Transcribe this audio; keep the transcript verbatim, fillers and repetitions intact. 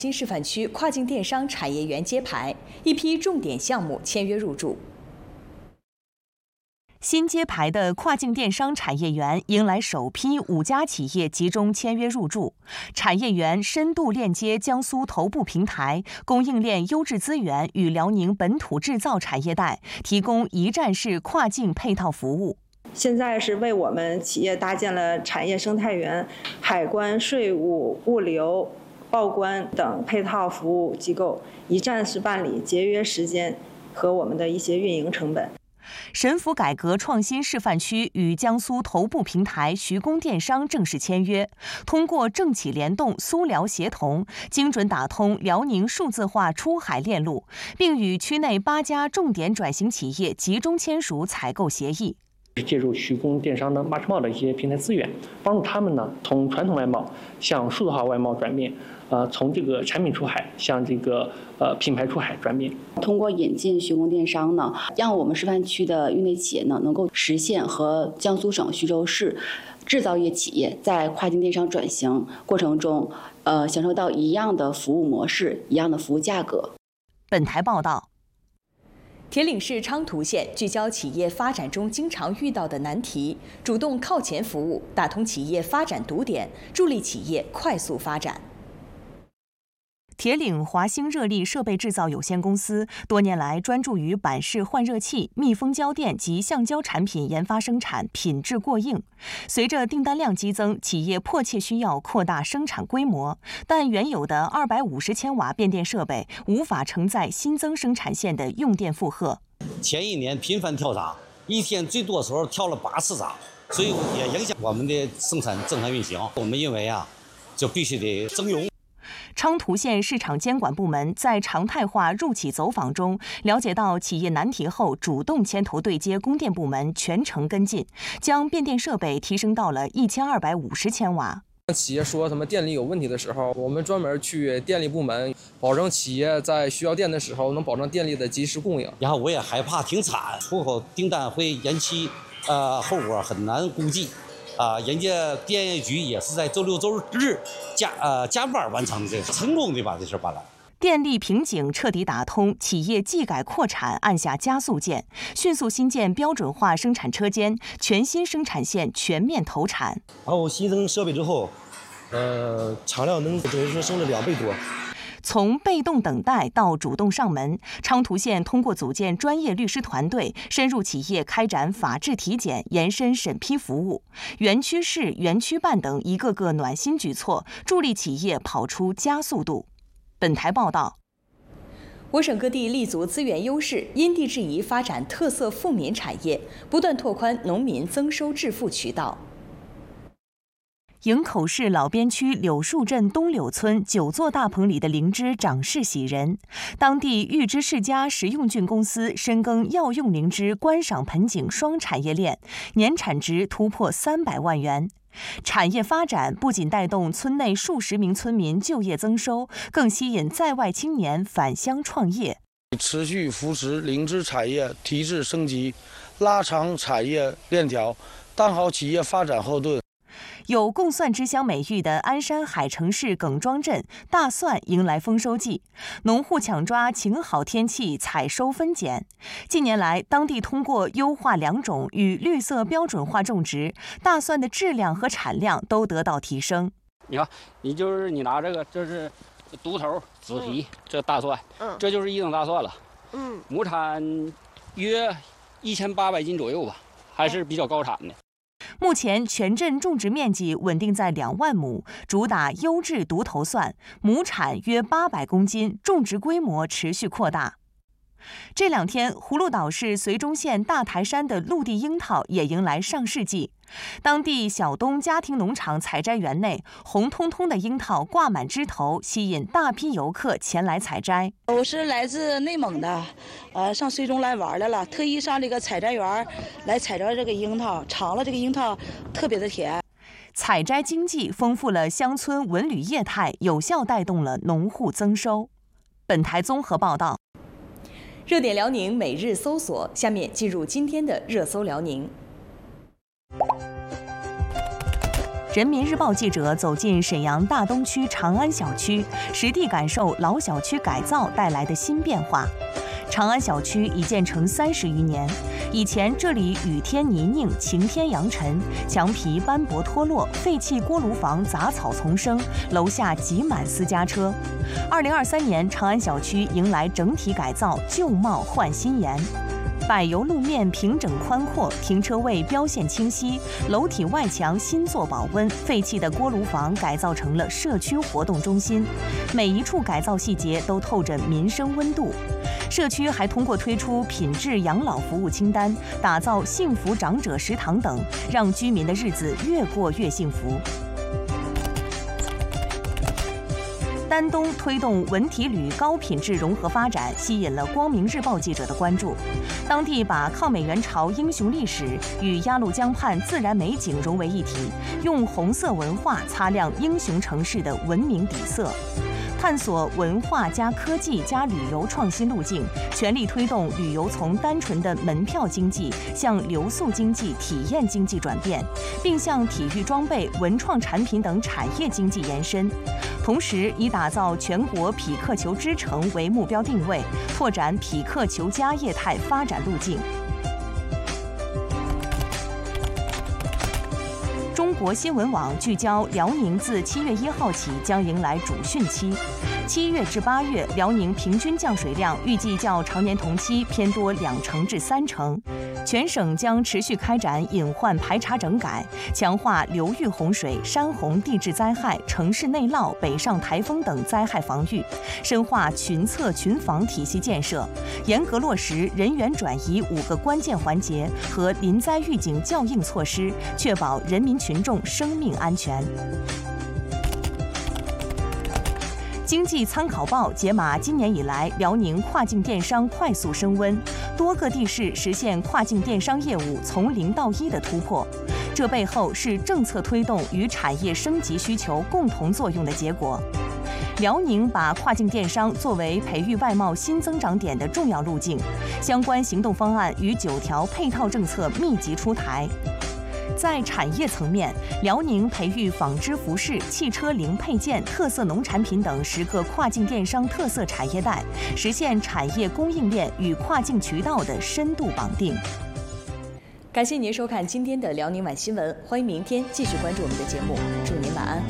新示范区跨境电商产业园揭牌，一批重点项目签约入驻。新揭牌的跨境电商产业园迎来首批五家企业集中签约入驻。产业园深度链接江苏头部平台，供应链优质资源与辽宁本土制造产业带，提供一站式跨境配套服务。 现在是为我们企业搭建了产业生态园、海关、税务、物流、报关等配套服务机构，一站式办理，节约时间和我们的一些运营成本。 沈府改革创新示范区与江苏头部平台徐工电商正式签约，通过政企联动、苏辽协同，精准打通辽宁数字化出海链路，并与区内八家重点转型企业集中签署采购协议。 借助徐工电商的 MarchMall 的一些平台资源，帮助他们呢从传统外贸向数字化外贸转变，呃，从这个产品出海向这个呃品牌出海转变。 通过引进徐工电商呢，让我们示范区的域内企业呢能够实现和江苏省徐州市制造业企业在跨境电商转型过程中，呃，享受到一样的服务模式、一样的服务价格。 本台报道。铁岭市昌图县聚焦企业发展中经常遇到的难题，主动靠前服务，打通企业发展堵点，助力企业快速发展。铁岭华兴热力设备制造有限公司多年来专注于板式换热器、密封胶垫及橡胶产品研发生产，品质过硬。随着订单量激增，企业迫切需要扩大生产规模，但原有的二百五十千瓦变电设备无法承载新增生产线的用电负荷。 前一年频繁跳闸，一天最多时候跳了八次闸，所以也影响我们的生产正常运行。我们认为啊，就必须得增容。 昌图县市场监管部门在常态化入企走访中了解到企业难题后，主动牵头对接供电部门，全程跟进，将变电设备提升到了一千二百五十千瓦。 企业说他们电力有问题的时候，我们专门去电力部门，保证企业在需要电的时候能保证电力的及时供应。 然后我也害怕停产，出口订单会延期，呃，后果很难估计。啊，人家电业局也是在周六周日加呃加班完成这成功的把这事办了。 电力瓶颈彻底打通，企业技改扩产按下加速键，迅速新建标准化生产车间，全新生产线全面投产。 然后新增设备之后，呃，产量能等于说升了两倍多。 从被动等待到主动上门，昌图县通过组建专业律师团队，深入企业开展法治体检、延伸审批服务，园区市、园区办等一个个暖心举措，助力企业跑出加速度。本台报道。我省各地立足资源优势，因地制宜发展特色富民产业，不断拓宽农民增收致富渠道。营口市老边区柳树镇东柳村九座大棚里的灵芝长势喜人，当地玉芝世家食用菌公司深耕药用灵芝观赏盆景双产业链，年产值突破三百万元。产业发展不仅带动村内数十名村民就业增收，更吸引在外青年返乡创业。 持续扶持灵芝产业提质升级，拉长产业链条，当好企业发展后盾。 有“贡蒜之乡”美誉的鞍山海城市耿庄镇，大蒜迎来丰收季，农户抢抓晴好天气采收分拣。近年来，当地通过优化良种与绿色标准化种植，大蒜的质量和产量都得到提升。 你看，你就是你拿这个，这是独头紫皮，嗯、这大蒜，嗯，这就是一等大蒜了，嗯，亩产约一千八百斤左右吧，还是比较高产的。 目前全镇种植面积稳定在两万亩，主打优质独头蒜，亩产约八百公斤，种植规模持续扩大。这两天，葫芦岛市绥中县大台山的陆地樱桃也迎来上市季。当地小东家庭农场采摘园内，红彤彤的樱桃挂满枝头，吸引大批游客前来采摘。 我是来自内蒙的，呃，上绥中来玩来了，特意上这个采摘园来采摘这个樱桃，尝了这个樱桃特别的甜。 采摘经济丰富了乡村文旅业态，有效带动了农户增收。本台综合报道。热点辽宁每日搜索，下面进入今天的热搜辽宁。 人民日报记者走进沈阳大东区长安小区，实地感受老小区改造带来的新变化。长安小区已建成三十余年，以前这里雨天泥泞，晴天扬尘，墙皮斑驳脱落，废弃锅炉房杂草丛生，楼下挤满私家车。二零二三年，长安小区迎来整体改造，旧貌换新颜。柏油路面平整宽阔，停车位标线清晰，楼体外墙新做保温，废弃的锅炉房改造成了社区活动中心，每一处改造细节都透着民生温度。社区还通过推出品质养老服务清单，打造幸福长者食堂等，让居民的日子越过越幸福。丹东推动文体旅高品质融合发展，吸引了光明日报记者的关注。当地把抗美援朝英雄历史与鸭绿江畔自然美景融为一体，用红色文化擦亮英雄城市的文明底色。探索文化加科技加旅游创新路径，全力推动旅游从单纯的门票经济向流速经济、体验经济转变，并向体育装备、文创产品等产业经济延伸。同时，以打造全国匹克球之城为目标定位，拓展匹克球家业态发展路径。中国新闻网聚焦辽宁自七月一号起将迎来主汛期，七月至八月，辽宁平均降水量预计较常年同期偏多两成至三成。全省将持续开展隐患排查整改，强化流域洪水、山洪地质灾害、城市内涝、北上台风等灾害防御，深化群测群防体系建设，严格落实人员转移五个关键环节和临灾预警校应措施，确保人民群众生命安全。经济参考报解码今年以来辽宁跨境电商快速升温，多个地市实现跨境电商业务从零到一的突破。这背后是政策推动与产业升级需求共同作用的结果。辽宁把跨境电商作为培育外贸新增长点的重要路径，相关行动方案与九条配套政策密集出台。在产业层面，辽宁培育纺织服饰、汽车零配件、特色农产品等十个跨境电商特色产业带，实现产业供应链与跨境渠道的深度绑定。 感谢您收看今天的辽宁晚新闻，欢迎明天继续关注我们的节目，祝您晚安。